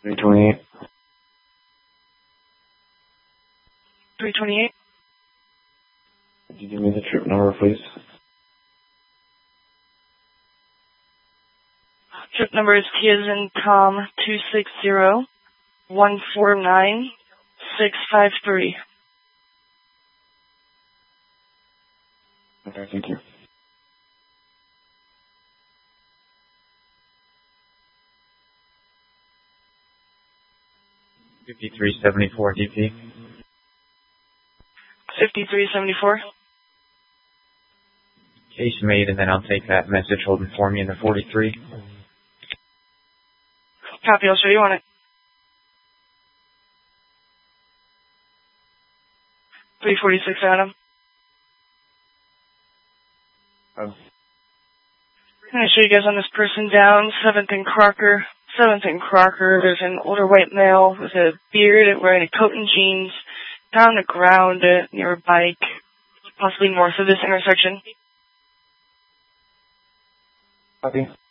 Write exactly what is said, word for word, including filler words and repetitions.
three twenty-eight. three twenty-eight. Could you give me the trip number, please? Trip number is T as in Tom two six zero one four nine six five three. Okay, thank you. fifty-three seventy-four D P. fifty-three seventy-four. Case made, and then I'll take that message holding for me in the forty-three. Copy, I'll show you on it. three forty-six Adam. Um, I'm going to show you guys on this person down, seventh and Crocker. seventh and Crocker, there's an older white male with a beard wearing a coat and jeans, down on the ground uh, near a bike, possibly north of this intersection. copy.